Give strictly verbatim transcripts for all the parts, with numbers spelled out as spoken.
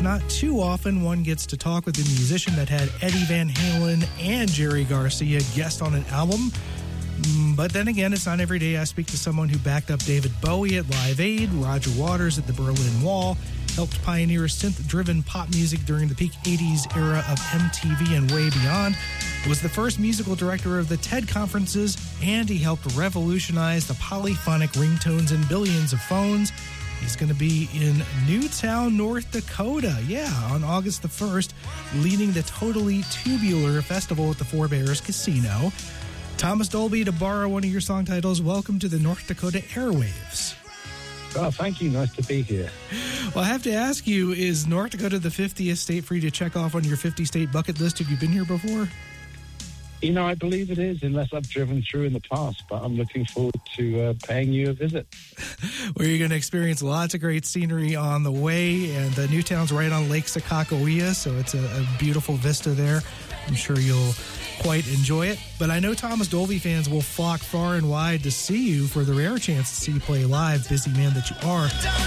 not too often one gets to talk with a musician that had Eddie Van Halen and Jerry Garcia guest on an album. But then again, it's not every day I speak to someone who backed up David Bowie at Live Aid, Roger Waters at the Berlin Wall, helped pioneer synth-driven pop music during the peak eighties era of M T V and way beyond, was the first musical director of the TED conferences, and he helped revolutionize the polyphonic ringtones in billions of phones. He's going to be in Newtown, North Dakota, yeah, on August the first, leading the Totally Tubular Festival at the Four Bears Casino. Thomas Dolby, to borrow one of your song titles, welcome to the North Dakota airwaves. Oh, thank you. Nice to be here. Well, I have to ask you, is North Dakota the fiftieth state for you to check off on your fifty-state bucket list? Have you been here before? You know, I believe it is, unless I've driven through in the past, but I'm looking forward to uh, paying you a visit. Well, you're going to experience lots of great scenery on the way, and uh, Newtown's right on Lake Sakakawea, so it's a, a beautiful vista there. I'm sure you'll quite enjoy it. But I know Thomas Dolby fans will flock far and wide to see you for the rare chance to see you play live, busy man that you are.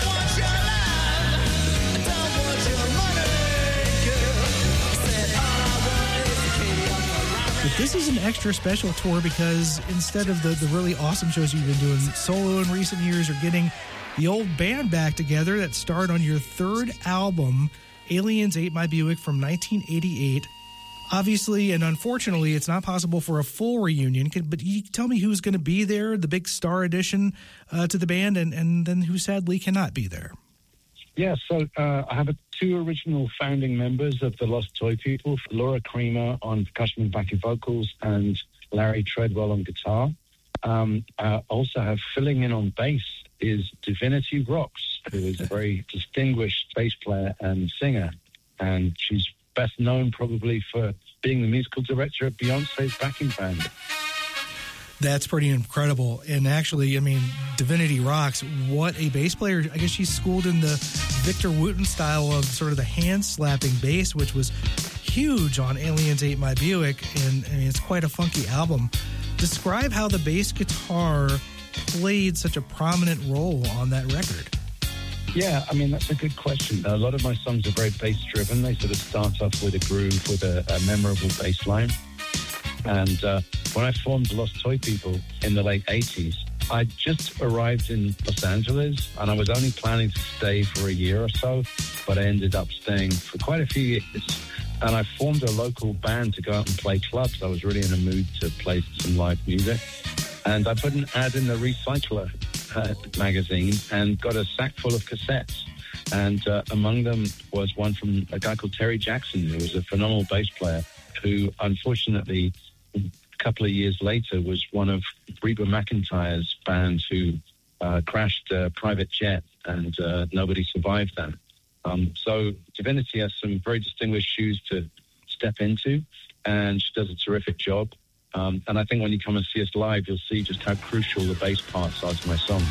But this is an extra special tour because instead of the, the really awesome shows you've been doing solo in recent years, you're getting the old band back together that starred on your third album, Aliens Ate My Buick, from nineteen eighty-eight. Obviously, and unfortunately, it's not possible for a full reunion, but you tell me who's going to be there, the big star addition uh, to the band, and, and then who sadly cannot be there. Yeah, so uh, I have a, two original founding members of the Lost Toy People, Laura Creamer on percussion and backing vocals, and Larry Treadwell on guitar. Um, I also have filling in on bass is Divinity Rocks, who is a very distinguished bass player and singer, and she's best known probably for being the musical director of Beyonce's backing band. That's pretty incredible. And actually, I mean, Divinity Rocks, what a bass player. I guess she's schooled in the Victor Wooten style of sort of the hand-slapping bass, which was huge on Aliens Ate My Buick, and I mean, it's quite a funky album. Describe how the bass guitar played such a prominent role on that record. Yeah, I mean, that's a good question. A lot of my songs are very bass-driven. They sort of start off with a groove, with a, a memorable bass line. And uh, when I formed Lost Toy People in the late eighties, I just arrived in Los Angeles, and I was only planning to stay for a year or so, but I ended up staying for quite a few years. And I formed a local band to go out and play clubs. I was really in a mood to play some live music. And I put an ad in the Recycler uh, magazine and got a sack full of cassettes. And uh, among them was one from a guy called Terry Jackson, who was a phenomenal bass player, who unfortunately, a couple of years later, was one of Reba McEntire's bands who uh, crashed a private jet, and uh, nobody survived that. Um, so Divinity has some very distinguished shoes to step into, and she does a terrific job. Um, and I think when you come and see us live, you'll see just how crucial the bass parts are to my songs.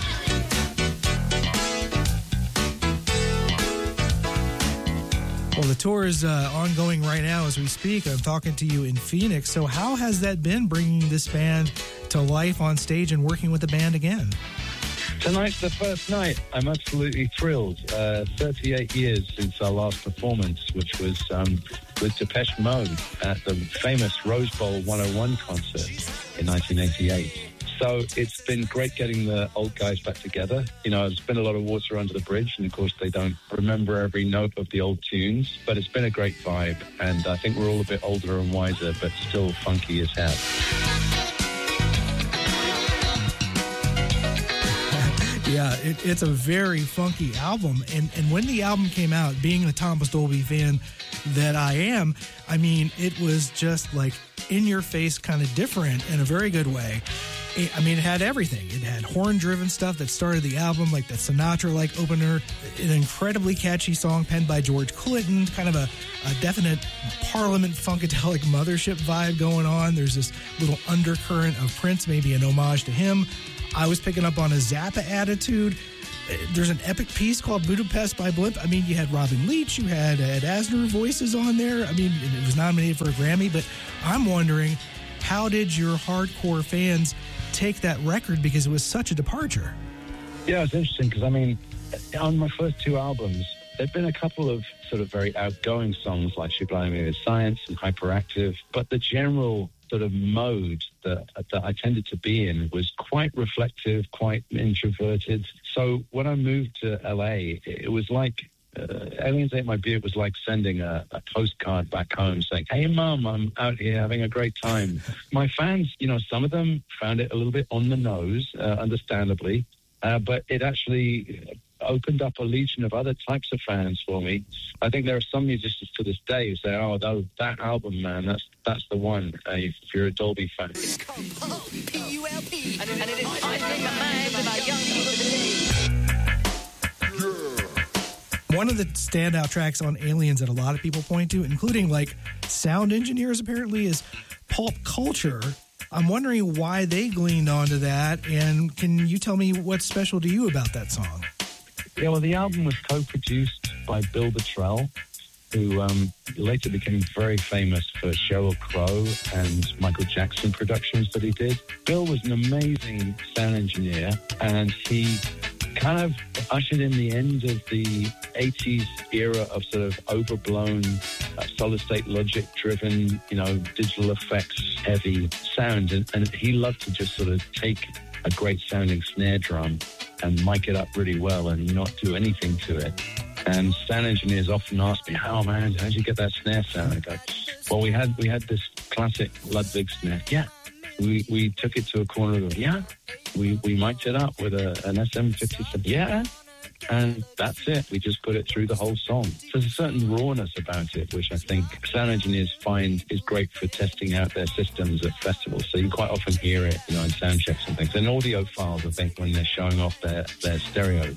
Well, the tour is uh, ongoing right now as we speak. I'm talking to you in Phoenix. So how has that been, bringing this band to life on stage and working with the band again? Tonight's the first night. I'm absolutely thrilled. Uh, thirty-eight years since our last performance, which was um, with Depeche Mode at the famous Rose Bowl one oh one concert in nineteen eighty-eight. So it's been great getting the old guys back together. You know, there's been a lot of water under the bridge, and of course they don't remember every note of the old tunes, but it's been a great vibe, and I think we're all a bit older and wiser, but still funky as hell. Yeah, it, it's a very funky album. And, and when the album came out, being a Thomas Dolby fan that I am, I mean, it was just like in your face, kind of different in a very good way. It, I mean, it had everything. It had horn-driven stuff that started the album, like that Sinatra-like opener, an incredibly catchy song penned by George Clinton, kind of a, a definite Parliament Funkadelic Mothership vibe going on. There's this little undercurrent of Prince, maybe an homage to him. I was picking up on a Zappa attitude. There's an epic piece called Budapest by Blimp. I mean, you had Robin Leach, you had Ed Asner voices on there. I mean, it was nominated for a Grammy, but I'm wondering, how did your hardcore fans take that record, because it was such a departure? Yeah, it's interesting because, I mean, on my first two albums, There've been a couple of sort of very outgoing songs like Sublime with Science and Hyperactive, but the general sort of mode that, that I tended to be in was quite reflective, quite introverted. So when I moved to L A, it was like uh, Aliens Ate My Beard was like sending a, a postcard back home saying, "Hey, Mum, I'm out here having a great time." My fans, you know, some of them found it a little bit on the nose, uh, understandably, uh, but it actually opened up a legion of other types of fans for me. I think there are some musicians to this day who say, "Oh, that, that album, man, that's that's the one." Uh, if you're a Dolby fan. It's called P U L P, and it is haunting the minds of our young people today. One of the standout tracks on Aliens that a lot of people point to, including like sound engineers apparently, is Pulp Culture. I'm wondering why they gleaned onto that, and can you tell me what's special to you about that song? Yeah, well, the album was co-produced by Bill Bottrell, who um, later became very famous for Sheryl Crow and Michael Jackson productions that he did. Bill was an amazing sound engineer, and he kind of ushered in the end of the eighties era of sort of overblown, uh, solid-state logic-driven, you know, digital effects-heavy sound. And, and he loved to just sort of take a great-sounding snare drum and mic it up really well and not do anything to it. And sound engineers often ask me, "How, man, how'd you get that snare sound?" I go, "Well, we had we had this classic Ludwig snare. Yeah, we we took it to a corner of it. Yeah, we we mic'd it up with a, an S M fifty-seven. Yeah, and that's it. We just put it through the whole song." So there's a certain rawness about it, which I think sound engineers find is great for testing out their systems at festivals. So you quite often hear it, you know, in sound checks and things. And audiophiles, I think, when they're showing off their, their stereos.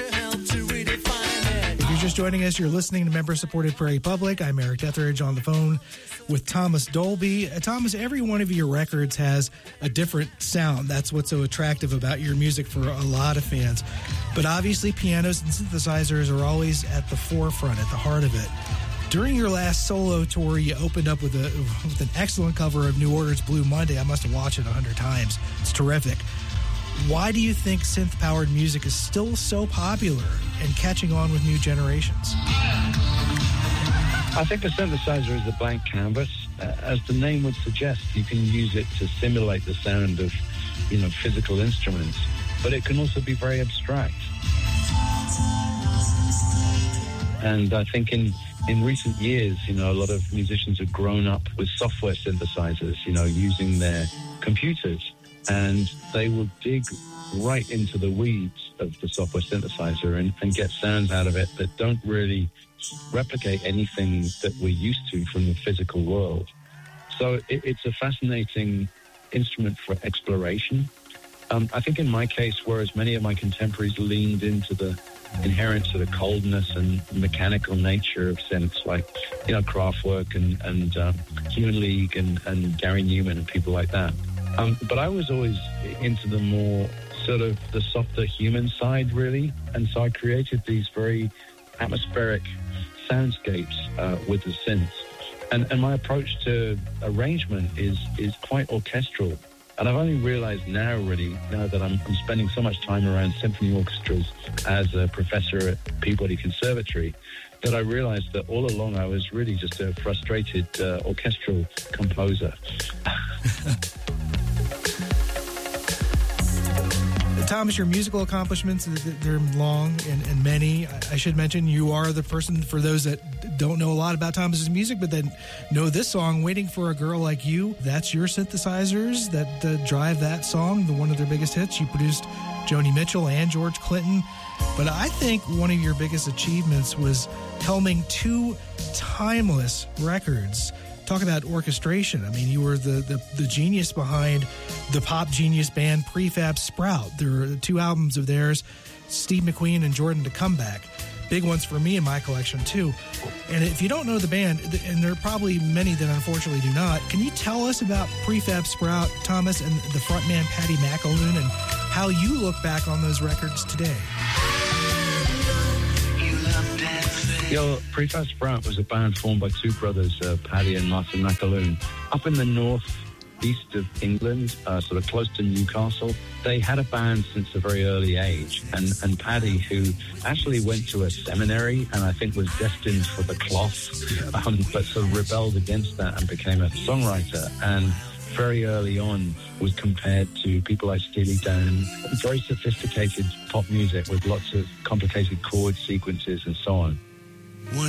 If you're just joining us, you're listening to member-supported Prairie Public. I'm Eric Etheridge on the phone with Thomas Dolby. Uh, Thomas, every one of your records has a different sound. That's what's so attractive about your music for a lot of fans. But obviously, pianos and synthesizers are always at the forefront, at the heart of it. During your last solo tour, you opened up with, a, with an excellent cover of New Order's Blue Monday. I must have watched it a hundred times. It's terrific. Why do you think synth-powered music is still so popular and catching on with new generations? I think the synthesizer is a blank canvas. Uh, as the name would suggest, you can use it to simulate the sound of, you know, physical instruments, but it can also be very abstract. And I think in, in recent years, you know, a lot of musicians have grown up with software synthesizers, you know, using their computers. And they will dig right into the weeds of the software synthesizer and, and get sounds out of it that don't really replicate anything that we're used to from the physical world. So it, it's a fascinating instrument for exploration. Um, I think in my case, whereas many of my contemporaries leaned into the inherent sort of coldness and mechanical nature of synths, like, you know, Kraftwerk and, and uh, Human League and, and Gary Newman and people like that. Um, but I was always into the more sort of the softer human side, really. And so I created these very atmospheric soundscapes uh, with the synths. And, and my approach to arrangement is, is quite orchestral. And I've only realized now, really, now that I'm, I'm spending so much time around symphony orchestras as a professor at Peabody Conservatory, that I realized that all along I was really just a frustrated uh, orchestral composer. Thomas, your musical accomplishments, they're long and, and many. I should mention you are the person, for those that don't know a lot about Thomas's music, but then know this song, Waiting for a Girl Like You. That's your synthesizers that uh, drive that song, the one of their biggest hits. You produced Joni Mitchell and George Clinton. But I think one of your biggest achievements was helming two timeless records. Talk about orchestration. I mean, you were the, the, the genius behind the pop genius band Prefab Sprout. There are two albums of theirs, Steve McQueen and Jordan to Come Back. Big ones for me in my collection, too. And if you don't know the band, and there are probably many that unfortunately do not, can you tell us about Prefab Sprout, Thomas, and the frontman Paddy McAloon, and how you look back on those records today? You know, Prefab Sprout was a band formed by two brothers, uh, Paddy and Martin McAloon, up in the north east of England, uh, sort of close to Newcastle. They had a band since a very early age. And, and Paddy, who actually went to a seminary and I think was destined for the cloth, um, but sort of rebelled against that and became a songwriter. And very early on was compared to people like Steely Dan, very sophisticated pop music with lots of complicated chord sequences and so on.